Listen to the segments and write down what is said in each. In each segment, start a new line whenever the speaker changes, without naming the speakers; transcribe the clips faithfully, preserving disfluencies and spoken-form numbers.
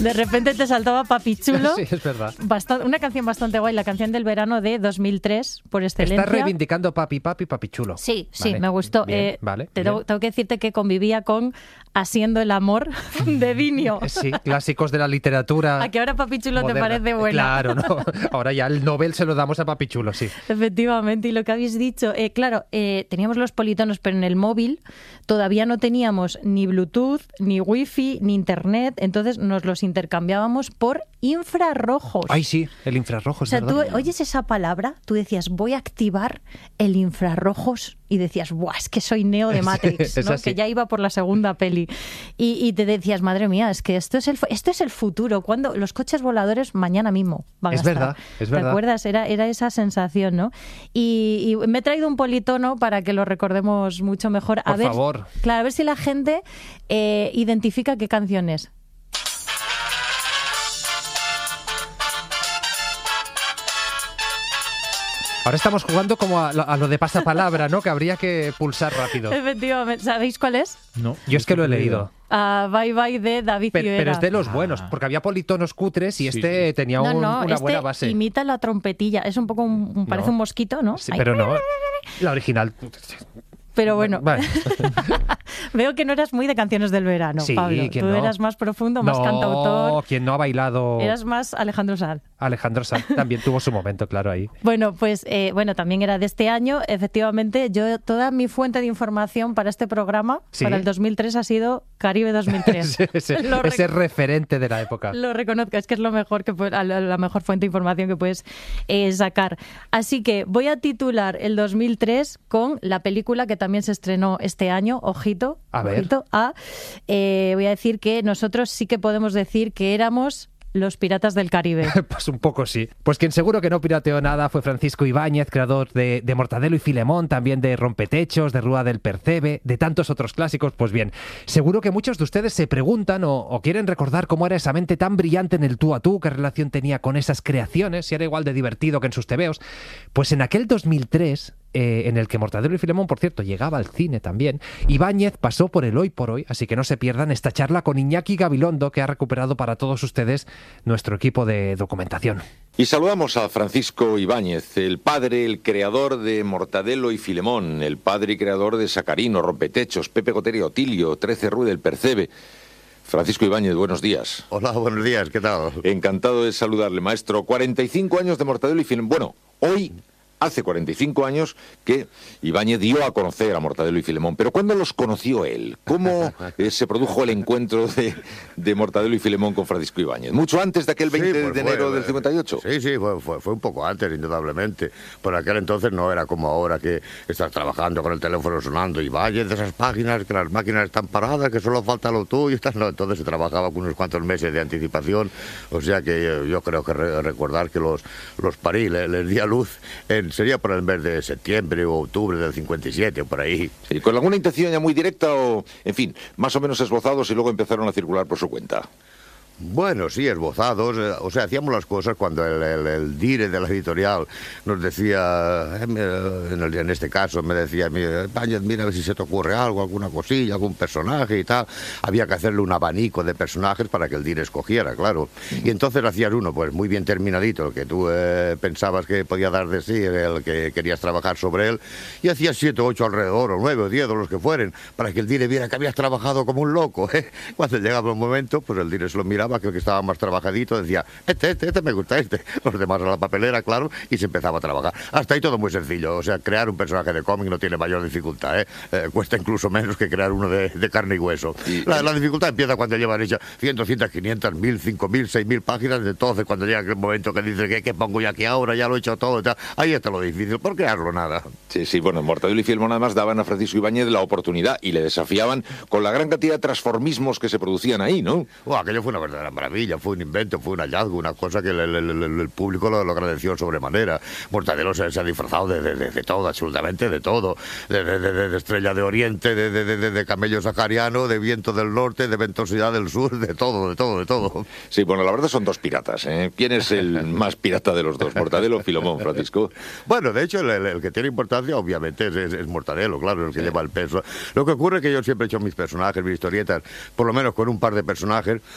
De repente te saltaba Papi Chulo.
Sí, es verdad.
Bastan- una canción bastante guay, la canción del verano de dos mil tres, por excelencia.
Estás reivindicando Papi, Papi, Papi Chulo.
Sí, sí,
Vale,
me gustó.
bien,
Eh,
vale,
te
bien.
tengo, tengo que decirte que convivía con Haciendo el amor de Vinio.
Sí, clásicos de la literatura.
¿A que ahora Papi Chulo
moderna.
te parece buena?
Claro, no. Ahora ya el Nobel se lo damos a Papi Chulo, sí.
Efectivamente, y lo que habéis dicho, eh, claro, eh, teníamos los politonos, pero en el móvil todavía no teníamos ni Bluetooth, ni Wi-Fi, ni Internet, entonces nos los intercambiábamos por infrarrojos.
Ay, sí, el infrarrojo,
O
es
sea, tú
verdad.
oyes esa palabra, tú decías, voy a activar el infrarrojos, y decías, buah, es que soy Neo de Matrix,
Es
¿no?
así.
Que ya iba por la segunda peli. Y, y te decías, madre mía, es que esto es el, fu- esto es el futuro. Cuando los coches voladores mañana mismo van
Es
a estar.
verdad, es
¿Te
verdad.
acuerdas? Era, era esa sensación, ¿no? Y, y me he traído un politono para que lo recordemos mucho mejor. A
Por
ver,
favor.
Claro, a ver si la gente eh, identifica qué canción es.
Ahora estamos jugando como a lo, a lo de pasapalabra, ¿no? Que habría que pulsar rápido.
Efectivamente. ¿Sabéis cuál es?
No.
Yo es que lo he leído.
Ah, Bye Bye de David
Pero,
Civera.
pero es de los buenos, porque había politonos cutres y
Sí,
este
sí.
tenía
No,
un-
no,
una
este
buena base.
imita la trompetilla. Es un poco un, un- parece
No.
un mosquito, ¿no?
Sí,
Ay,
pero no, la original.
pero bueno,
Vale.
veo que no eras muy de canciones del verano,
Sí,
Pablo.
¿quién
Tú
no?
eras más profundo, más
No,
cantautor.
quien no ha bailado.
Eras más Alejandro Sanz.
Alejandro Sanz también tuvo su momento, claro, ahí.
Bueno, pues eh, bueno, también era de este año. Efectivamente, yo toda mi fuente de información para este programa,
Sí.
para el dos mil tres, ha sido Caribe dos mil tres.
ese ese-
Lo rec-
ese referente de la época.
Lo reconozco, es que es lo mejor que pu- la, la mejor fuente de información que puedes eh, sacar. Así que voy a titular el dos mil tres con la película que también se estrenó este año, ojito,
A ver.
ojito, a, eh, voy a decir que nosotros sí que podemos decir que éramos los piratas del Caribe.
Pues un poco sí. Pues quien seguro que no pirateó nada fue Francisco Ibáñez, creador de, de Mortadelo y Filemón, también de Rompetechos, de Rúa del Percebe, de tantos otros clásicos. Pues bien, seguro que muchos de ustedes se preguntan o, o quieren recordar cómo era esa mente tan brillante en el tú a tú, qué relación tenía con esas creaciones, si era igual de divertido que en sus tebeos. Pues en aquel dos mil tres... Eh, en el que Mortadelo y Filemón, por cierto, llegaba al cine también, Ibáñez pasó por el Hoy por Hoy, así que no se pierdan esta charla con Iñaki Gabilondo, que ha recuperado para todos ustedes nuestro equipo de documentación.
Y saludamos a Francisco Ibáñez, el padre, el creador de Mortadelo y Filemón, el padre y creador de Sacarino, Rompetechos, Pepe Gotera y Otilio, trece Rue del Percebe. Francisco Ibáñez, buenos días.
Hola, buenos días, ¿qué tal?
Encantado de saludarle, maestro. cuarenta y cinco años de Mortadelo y Filemón. Bueno, hoy... Hace cuarenta y cinco años que Ibáñez dio a conocer a Mortadelo y Filemón. Pero ¿cuándo los conoció él? ¿Cómo eh, se produjo el encuentro de, de Mortadelo y Filemón con Francisco Ibáñez? ¿Mucho antes de aquel veinte
Sí, pues
de
fue,
enero del
eh,
cincuenta y ocho?
Sí, sí, fue, fue, fue un poco antes, indudablemente. Por aquel entonces no era como ahora que estás trabajando con el teléfono sonando y vayas de esas páginas, que las máquinas están paradas, que solo falta lo tuyo. No, entonces se trabajaba con unos cuantos meses de anticipación. O sea que yo, yo creo que re, recordar que los, los parí, les, les di a luz, en, sería por el mes de septiembre o octubre del cincuenta y siete, o por ahí.
Sí, ¿con alguna intención ya muy directa o, en fin, más o menos esbozados y luego empezaron a circular por su cuenta?
Bueno, sí, esbozados, eh, o sea, hacíamos las cosas cuando el, el, el dire de la editorial nos decía, eh, en, el, en este caso me decía, Ibáñez, mira a ver si se te ocurre algo, alguna cosilla, algún personaje y tal. Había que hacerle un abanico de personajes para que el dire escogiera, claro. Y entonces hacías uno, pues muy bien terminadito, el que tú eh, pensabas que podía dar de sí, el que querías trabajar sobre él, y hacías siete o ocho alrededor, o nueve o diez, o los que fueren, para que el dire viera que habías trabajado como un loco, ¿eh? Cuando llegaba un momento, pues el dire se lo miraba, que el que estaba más trabajadito decía, este, este, este me gusta este. Los demás a la papelera, claro, y se empezaba a trabajar. Hasta ahí todo muy sencillo. O sea, crear un personaje de cómic no tiene mayor dificultad, ¿eh? Eh, cuesta incluso menos que crear uno de, de carne y hueso. La, la dificultad empieza cuando llevan hechas cien, doscientas, quinientas, mil, cinco mil, seis mil páginas. Entonces, cuando llega aquel momento que dices, ¿qué, qué pongo yo aquí ahora? Ya lo he hecho todo y tal. Ahí está lo difícil. ¿Por crearlo? Nada.
Sí, sí, bueno, Mortadelo y Filemón además daban a Francisco Ibáñez la oportunidad y le desafiaban con la gran cantidad de transformismos que se producían ahí, ¿no?
Oh, aquello fue una verdadera maravilla, fue un invento, fue un hallazgo, una cosa que el, el, el, el público lo, lo agradeció sobremanera. Mortadelo se, se ha disfrazado de, de, de, de todo, absolutamente de todo. De, de, de, de estrella de oriente, de, de, de, de camello sahariano, de viento del norte, de ventosidad del sur, de todo, de todo, de todo.
Sí, bueno, la verdad son dos piratas, ¿eh? ¿Quién es el más pirata de los dos, Mortadelo o Filemón, Francisco?
Bueno, de hecho, el, el, el que tiene importancia, obviamente, es, es, es Mortadelo, claro, el que sí. lleva el peso. Lo que ocurre es que yo siempre he hecho mis personajes, mis historietas, por lo menos con un par de personajes, para que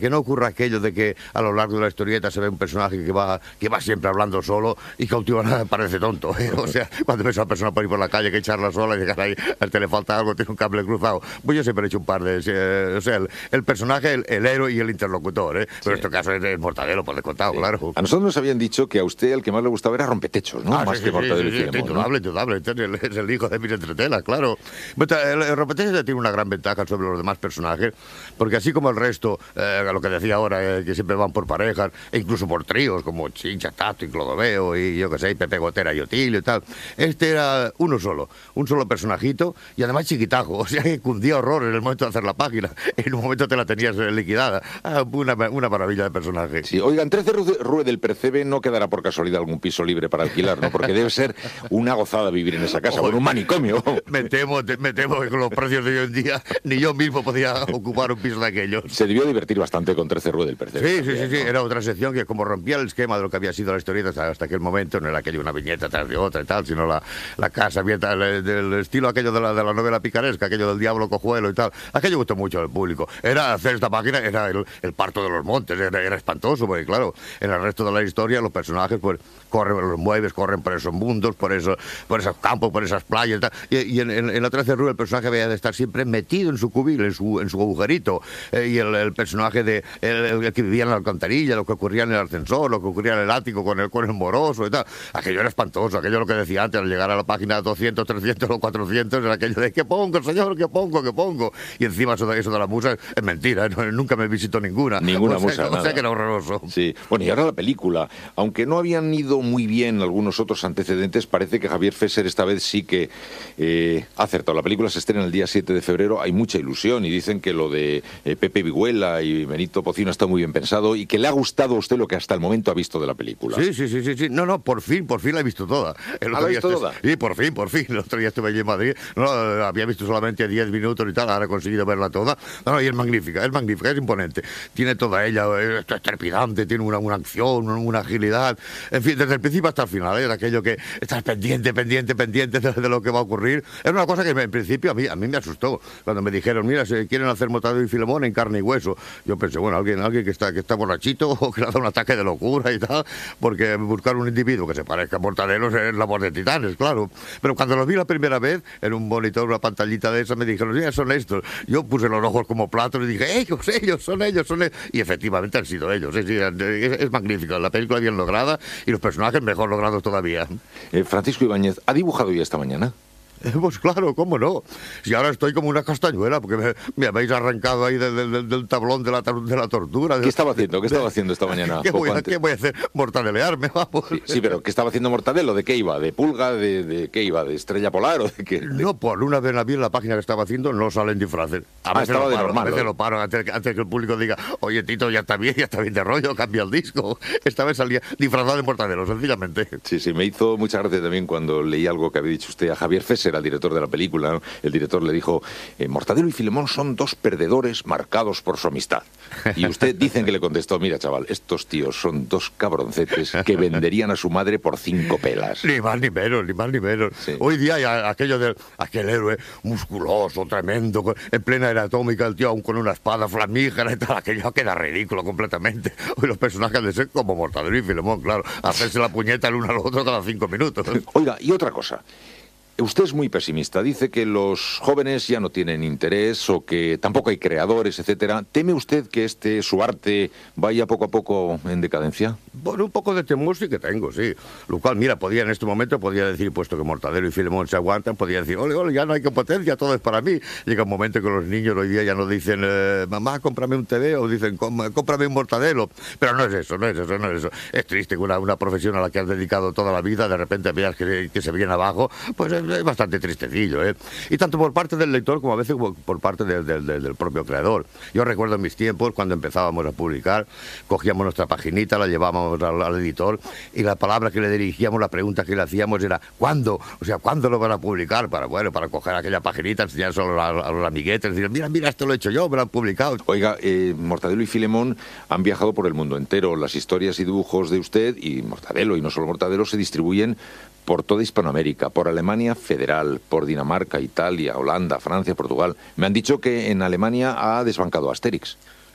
que no ocurra aquello de que a lo largo de la historieta se ve un personaje que va, que va siempre hablando solo y que a última hora parece tonto, ¿eh? O sea, cuando ves a una persona por ahí por la calle que echarla sola y llegar ahí, a este le falta algo, tiene un cable cruzado. Pues yo siempre he hecho un par de... Eh, o sea, el, el personaje, el, el héroe y el interlocutor, ¿eh? Pero sí. En este caso es el Mortadelo, por descontado, sí. Claro.
A nosotros nos habían dicho que a usted el que más le gustaba era Rompetechos, ¿no?
Ah,
más
sí,
que
sí,
Mortadelo
sí,
y Filemón,
sí, indudable,
¿no?
indudable. Este es el, es el hijo de mis entretelas, claro. El, el Rompetechos tiene una gran ventaja sobre los demás personajes, porque así como el resto, eh, lo que decía ahora, eh, que siempre van por parejas, e incluso por tríos, como Chincha, Tato y Clodoveo, y yo qué sé, y Pepe Gotera y Otilio y tal, este era uno solo, un solo personajito, y además chiquitajo, o sea que cundía horror en el momento de hacer la página, en un momento te la tenías liquidada. Ah, una, una maravilla de personaje.
Sí, oigan, trece Rue del Percebe no quedará por casualidad algún piso libre para alquilar, ¿no? Porque debe ser una gozada vivir en esa casa, con un manicomio.
Me temo, me temo que con los precios de hoy en día ni yo mismo podía ocupar un piso de aquellos.
Se debió divertir bastante con trece Rue del Percebe.
Sí, sí, sí, sí, era otra sección que como rompía el esquema de lo que había sido la historieta hasta, hasta aquel momento, no era aquello una viñeta tras de otra y tal, sino la, la casa abierta del, del estilo aquello de la, de la novela picaresca, aquello del diablo cojuelo y tal. Aquello gustó mucho al público. Era hacer esta página, era el, el parto de los montes, era, era espantoso, porque claro, en el resto de la historia los personajes pues corren, los mueves, corren por esos mundos, por esos, por esos campos, por esas playas y tal. Y, y en, en, en la trece Rue el personaje había de estar siempre metido en su cubil, en su, en su agujerito. Eh, y el, el personaje de el, el que vivía en la alcantarilla, lo que ocurría en el ascensor, lo que ocurría en el ático con el, con el moroso y tal. Aquello era espantoso, aquello lo que decía antes, al llegar a la página doscientos, trescientos o cuatrocientos, era aquello de ¿qué pongo, señor? ¿Qué pongo? ¿Qué pongo? Y encima eso de, eso de la musa es mentira, ¿eh? No, nunca me visitó ninguna.
Ninguna
o sea,
musa,
o sea
nada.
que era horroroso.
Sí. Bueno, y ahora la película. Aunque no habían ido muy bien algunos otros antecedentes, parece que Javier Fesser esta vez sí que eh, ha acertado. La película se estrena el día siete de febrero, hay mucha ilusión y dicen que lo de eh, Pepe Viguela y Benito Pocino está muy bien pensado y que le ha gustado a usted lo que hasta el momento ha visto de la película.
Sí, sí, sí, sí, sí. No, no, por fin, por fin la he visto toda. El
¿Ah, la ha visto
estuve...
toda?
Sí, por fin, por fin. El otro día estuve allí en Madrid. No, había visto solamente diez minutos y tal, ahora he conseguido verla toda. No, no, y es magnífica, es magnífica, es imponente. Tiene toda ella, es trepidante, tiene una, una acción, una, una agilidad. En fin, desde el principio hasta el final, es aquello que estás pendiente, pendiente, pendiente de, de lo que va a ocurrir. Es una cosa que en principio a mí, a mí me asustó. Cuando me dijeron, mira, se quieren hacer Mortadelo y Filemón en carne y hueso. Yo pensé, bueno, alguien, alguien que está, que está borrachito o que le ha dado un ataque de locura y tal, porque buscar un individuo que se parezca a Mortadelo es la voz de Titanes, claro. Pero cuando lo vi la primera vez, en un monitor, una pantallita de esa, me dijeron, mira, son estos. Yo puse los ojos como platos y dije, ellos, ellos, son ellos, son ellos. Y efectivamente han sido ellos. Sí, sí, es, es magnífica. La película bien lograda y los personajes mejor logrados todavía.
Eh, Francisco Ibáñez, ¿ha dibujado ya esta mañana?
Pues claro, cómo no. Si ahora estoy como una castañuela, porque me, me habéis arrancado ahí del, del, del tablón de la, de la tortura.
¿Qué estaba haciendo? ¿Qué estaba haciendo esta mañana?
¿Qué voy, a, ¿Qué voy a hacer? Mortadelearme, vamos.
Sí, sí, pero ¿qué estaba haciendo Mortadelo? ¿De qué iba? ¿De pulga? ¿De, de qué iba? ¿De estrella polar? ¿O de qué? De...
No, por una vez en la página que estaba haciendo no salen disfraces. A
ah,
veces
estaba
lo
de
paro,
normal.
A veces lo paro antes, antes que el público diga, oye, Tito, ya está bien, ya está bien de rollo, cambia el disco. Esta vez salía disfrazado de Mortadelo, sencillamente.
Sí, sí, me hizo mucha gracia también cuando leí algo que había dicho usted a Javier Fesser, al director de la película. El director le dijo, eh, Mortadelo y Filemón son dos perdedores marcados por su amistad. Y usted dicen que le contestó, mira chaval, estos tíos son dos cabroncetes que venderían a su madre por cinco pelas.
Ni más ni menos, ni más ni menos. Sí. Hoy día hay aquello de aquel héroe musculoso, tremendo, en plena era atómica, el tío aún con una espada flamígera y tal, aquello queda ridículo completamente. Hoy los personajes de ser como Mortadelo y Filemón, claro, hacerse la puñeta el uno al otro cada cinco minutos.
Oiga, y otra cosa. Usted es muy pesimista, dice que los jóvenes ya no tienen interés o que tampoco hay creadores, etcétera. ¿Teme usted que este su arte vaya poco a poco en decadencia?
Bueno, un poco de temor sí que tengo, sí. Lo cual, mira, podía en este momento, podía decir, puesto que Mortadelo y Filemón se aguantan, podía decir, ole, ole, ya no hay competencia, todo es para mí. Llega un momento que los niños hoy día ya no dicen, eh, mamá, cómprame un T V, o dicen, cómprame un Mortadelo. Pero no es eso, no es eso, no es eso. Es triste que una, una profesión a la que has dedicado toda la vida, de repente veas que, que se viene abajo, pues es, es bastante tristecillo, ¿eh? Y tanto por parte del lector como a veces por parte del, del, del propio creador. Yo recuerdo en mis tiempos, cuando empezábamos a publicar, cogíamos nuestra paginita, la llevábamos al, al editor y la palabra que le dirigíamos, la pregunta que le hacíamos era ¿cuándo? O sea, ¿cuándo lo van a publicar? Para, bueno, para coger aquella paginita, enseñárselo a, a los amiguetes, decir, mira, mira, esto lo he hecho yo, me lo han publicado.
Oiga, eh, Mortadelo y Filemón han viajado por el mundo entero. Las historias y dibujos de usted y Mortadelo, y no solo Mortadelo, se distribuyen por toda Hispanoamérica, por Alemania Federal, por Dinamarca, Italia, Holanda, Francia, Portugal. Me han dicho que en Alemania ha desbancado a Asterix.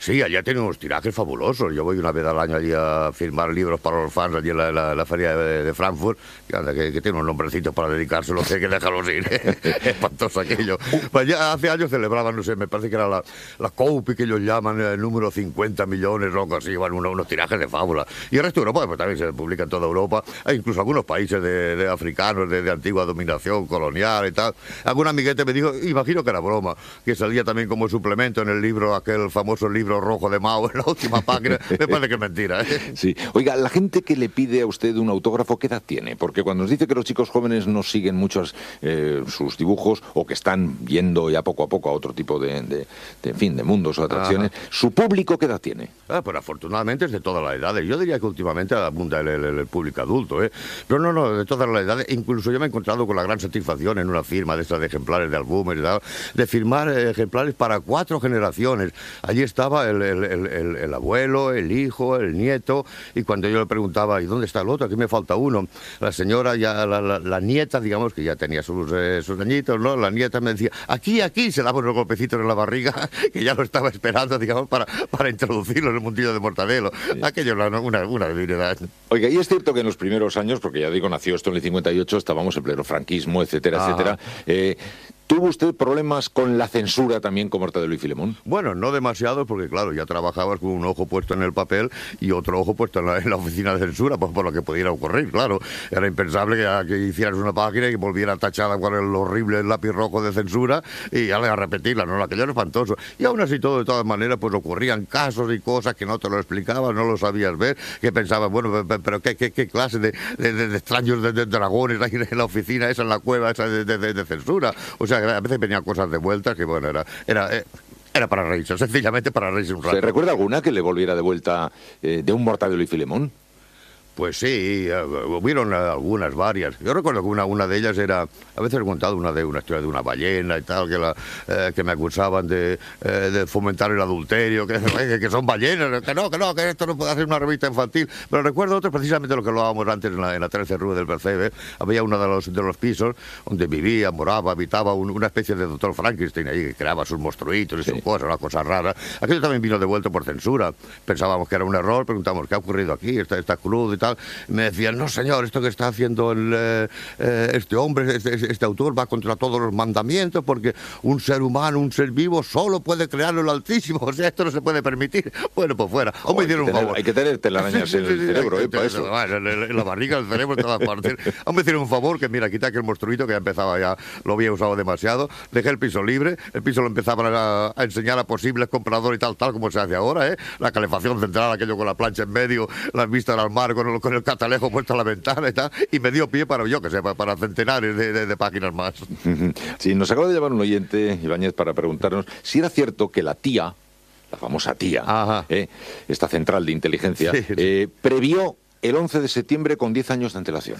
Sí, allá tienen unos tirajes fabulosos. Yo voy una vez al año allí a firmar libros para los fans allí en la, la, la feria de, de Frankfurt, que, anda, que, que tiene unos nombrecitos para dedicárselos, hay que dejarlos ir. Es espantoso aquello. Pues ya hace años celebraban, no sé, me parece que era la, la Coupe, que ellos llaman, el número cincuenta millones, o algo así, bueno, unos, unos tirajes de fábula. Y el resto de Europa, pues también se publica en toda Europa, e incluso algunos países de, de africanos, de, de antigua dominación colonial y tal. Algún amiguete me dijo, imagino que era broma, que salía también como suplemento en el libro, aquel famoso libro rojo de Mao, en la última página. Me parece que es mentira, ¿eh?
Sí. Oiga, la gente que le pide a usted un autógrafo, ¿qué edad tiene? Porque cuando nos dice que los chicos jóvenes no siguen muchos eh, sus dibujos, o que están yendo ya poco a poco a otro tipo de, de, de en fin, de mundos o atracciones, ajá, ¿su público qué edad tiene?
Ah, pues afortunadamente es de todas las edades. Yo diría que últimamente abunda el, el, el público adulto, ¿eh? Pero no, no, de todas las edades. Incluso yo me he encontrado con la gran satisfacción en una firma de estas de ejemplares de álbumes y tal, de firmar eh, ejemplares para cuatro generaciones. Allí estaba el, el, el, el, el abuelo, el hijo, el nieto, y cuando yo le preguntaba, ¿y dónde está el otro? Aquí me falta uno. La señora, ya la, la, la nieta, digamos, que ya tenía sus, eh, sus añitos, ¿no? La nieta me decía, aquí, aquí, se daba unos golpecitos en la barriga, que ya lo estaba esperando, digamos, para, para introducirlo en el mundillo de Mortadelo. Sí. Aquello era una, una divinidad.
Oiga, y es cierto que en los primeros años, porque ya digo, nació esto en el cincuenta y ocho, estábamos en pleno franquismo, etcétera, ah. etcétera, eh, ¿tuvo usted problemas con la censura también con Mortadelo y Filemón?
Bueno, no demasiado, porque claro, ya trabajabas con un ojo puesto en el papel y otro ojo puesto en la, en la oficina de censura, pues por lo que pudiera ocurrir, claro. Era impensable que, que hicieras una página y que volviera tachada con el horrible lápiz rojo de censura y ya le a repetirla, ¿no? Aquello era espantoso. Y aún así todo, de todas maneras, pues ocurrían casos y cosas que no te lo explicaban, no lo sabías ver, que pensabas, bueno, pero ¿qué, qué, qué clase de, de, de, de extraños de, de dragones hay en la oficina esa, en la cueva esa de, de, de, de censura? O sea, a veces venían cosas de vuelta que, bueno, era... era eh, Era para reírse, sencillamente para reírse un rato.
¿Se recuerda alguna que le volviera de vuelta eh, de un Mortadelo y Filemón?
Pues sí, hubieron algunas, varias. Yo recuerdo que una, una de ellas era, a veces he contado una de una historia de una ballena y tal, que, la, eh, que me acusaban de, eh, de fomentar el adulterio, que, que son ballenas, que no, que no, que esto no puede hacer una revista infantil. Pero recuerdo otro, precisamente lo que hablábamos antes en la, en la trece Rue del Percebe, había uno de los, de los pisos donde vivía, moraba, habitaba un, una especie de doctor Frankenstein ahí, que creaba sus monstruitos y sus sí. cosas, una cosa rara. Aquello también vino devuelto por censura. Pensábamos que era un error, preguntamos, ¿qué ha ocurrido aquí? Está, está crudo y tal. Me decían, no señor, esto que está haciendo el, eh, este hombre, este, este autor, va contra todos los mandamientos, porque un ser humano, un ser vivo, solo puede crearlo el Altísimo, o sea, esto no se puede permitir. Bueno, pues fuera.
Oh, me hicieron un favor. Hay que tener telarañas
sí,
en
sí,
el
sí,
cerebro,
sí,
¿eh? Para eso.
Bueno, en la barriga, el cerebro, en todas partes. Aún me hicieron un favor, que mira, quité aquel monstruito que ya empezaba, ya lo había usado demasiado, dejé el piso libre, el piso lo empezaban a, a enseñar a posibles compradores y tal, tal como se hace ahora, ¿eh? La calefacción central, aquello con la plancha en medio, las vistas al mar, con el, con el catalejo puesto a la ventana y tal, y me dio pie para, yo que sé, para, para centenares de, de, de páginas más.
Sí, nos acaba de llamar un oyente, Ibáñez, para preguntarnos si era cierto que la tía, la famosa tía, eh, esta central de inteligencia, sí, sí. Eh, previó el once de septiembre con diez años de antelación.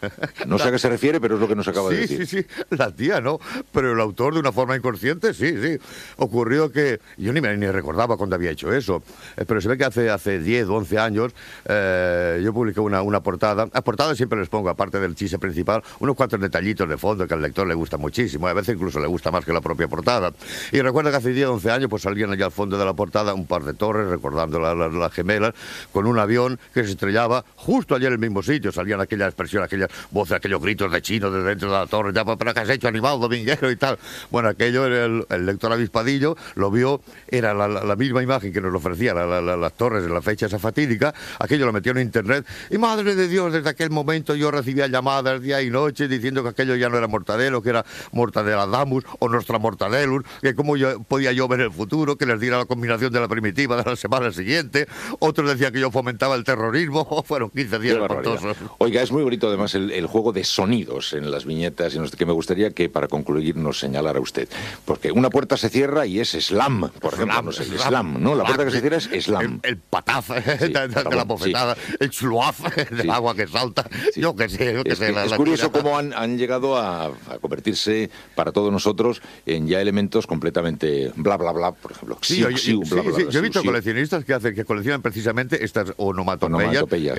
No sé a qué se refiere, pero es lo que nos acaba
sí,
de decir.
Sí, sí, la tía no, pero el autor de una forma inconsciente, sí, sí. Ocurrió que, yo ni me ni recordaba cuándo había hecho eso, eh, pero se ve que hace, hace diez o once años eh, yo publiqué una, una portada. A portada siempre les pongo, aparte del chiste principal, unos cuantos detallitos de fondo que al lector le gusta muchísimo, a veces incluso le gusta más que la propia portada. Y recuerdo que hace diez o once años pues salían allá al fondo de la portada un par de torres, recordando las la, la gemelas, con un avión que se estrellaba justo allí en el mismo sitio. Salían aquellas expresiones, aquellas voces, aquellos gritos de chino desde dentro de la torre, ya, pero ¿qué has hecho, animal dominguero y tal? Bueno, aquello, el, el lector avispadillo lo vio, era la, la, la misma imagen que nos ofrecía la, la, la, las torres en la fecha esa fatídica, aquello lo metió en internet, y madre de Dios, desde aquel momento yo recibía llamadas día y noche diciendo que aquello ya no era Mortadelo, que era Mortadela Damus o Nostra Mortadelus, que cómo yo, podía yo ver el futuro, que les diera la combinación de la primitiva de la semana siguiente. Otros decían que yo fomentaba el terrorismo. Fueron quince días espantosos.
Oiga, es muy bonito además el, el juego de sonidos en las viñetas, en los que me gustaría que para concluir nos señalara usted. Porque una puerta se cierra y es slam, por ejemplo,
Slam,
no sé,
slam,
slam, ¿no? La puerta que se cierra es
el,
slam.
el pataz sí, de, de la bofetada, sí. El schluaf del sí. agua que salta. Sí. Yo que sé, yo que
es,
sé. La,
es
la
curioso
tirada.
cómo han, han llegado a, a convertirse para todos nosotros en ya elementos completamente bla, bla, bla, por ejemplo.
Sí, xiu, yo, xiu, sí, bla, bla, sí, bla, yo he visto xiu, coleccionistas que hacen que coleccionan precisamente estas onomatopeyas, que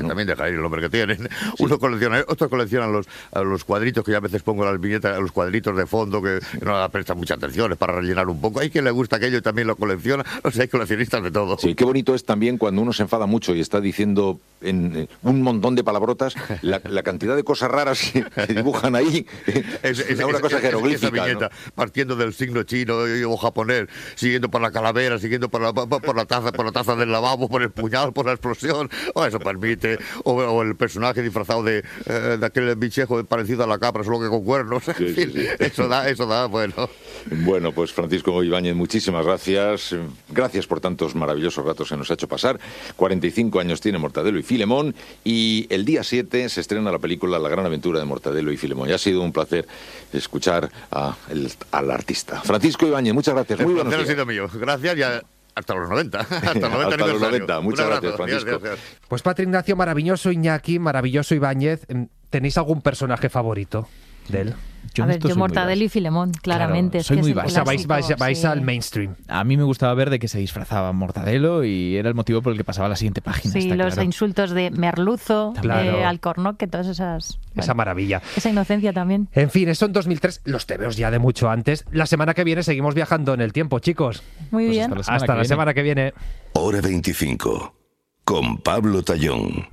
¿no?
También deja ir el hombre que tienen. Sí. Uno colecciona, otros coleccionan los, los cuadritos, que yo a veces pongo las viñetas, los cuadritos de fondo, que no prestan mucha atención, es para rellenar un poco. Hay quien le gusta aquello y también lo colecciona. O sea, hay coleccionistas de todo.
Sí, qué bonito es también cuando uno se enfada mucho y está diciendo en, en un montón de palabrotas la, la cantidad de cosas raras que, que dibujan ahí. Es, es, es una es, cosa es, jeroglífica. Esa viñeta,
¿no? Partiendo del signo chino o japonés, siguiendo por la calavera, siguiendo por la, por la taza, por la taza del lavabo, por el puñal, por la explosión. O eso permite. O, o el personaje disfrazado de, eh, de aquel bichejo parecido a la capra, solo que con cuernos. Sí, en fin, sí, sí. Eso da, eso da, bueno.
Bueno, pues Francisco Ibáñez, muchísimas gracias. Gracias por tantos maravillosos ratos que nos ha hecho pasar. cuarenta y cinco años tiene Mortadelo y Filemón y el día siete se estrena la película La gran aventura de Mortadelo y Filemón. Y ha sido un placer escuchar a el, al artista. Francisco Ibáñez, muchas gracias. Muy buenos días.
El placer ha sido mío. Gracias ya. Hasta los noventa. Hasta los noventa.
Hasta los noventa. Muchas gracias, Francisco.
Gracias, gracias.
Pues Patri Ignacio, maravilloso Iñaki, maravilloso Ibáñez. ¿Tenéis algún personaje favorito de él?
Yo a ver, yo Mortadelo y Filemón, claramente.
Claro, soy
es que
muy
es
básico.
O sea, vais, vais, vais
sí.
al mainstream.
A mí me gustaba ver de que se disfrazaba Mortadelo y era el motivo por el que pasaba a la siguiente página.
Sí,
está
los
claro.
insultos de Merluzo,
Claro.
de Alcornoque, todas esas...
Esa
bueno,
maravilla.
esa inocencia también.
En fin, eso en dos mil tres, los tebeos ya de mucho antes. La semana que viene seguimos viajando en el tiempo, chicos.
Muy
Pues
bien.
hasta la semana
Hasta
que
la
viene.
semana que viene.
Hora veinticinco, con Pablo Tallón.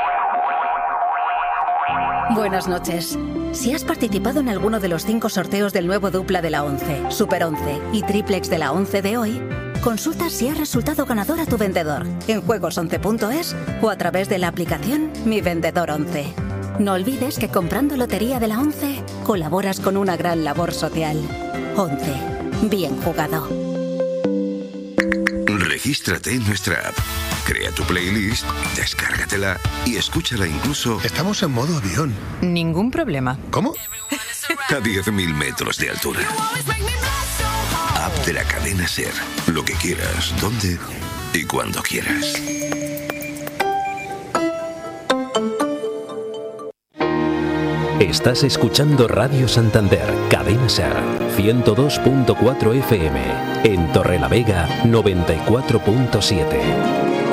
Buenas noches. Si has participado en alguno de los cinco sorteos del nuevo dupla de la once, Super once y Triplex de la once de hoy, consulta si has resultado ganador a tu vendedor en juegos once punto es o a través de la aplicación Mi Vendedor once. No olvides que comprando Lotería de la once colaboras con una gran labor social. once. Bien jugado.
Regístrate en nuestra app. Crea tu playlist, descárgatela y escúchala incluso
Estamos en modo avión.
Ningún problema.
¿Cómo?
a diez mil metros de altura. App de la cadena SER. Lo que quieras, donde y cuando quieras.
Estás escuchando Radio Santander, Cadena SER, ciento dos punto cuatro F M, en Torrelavega, noventa y cuatro punto siete.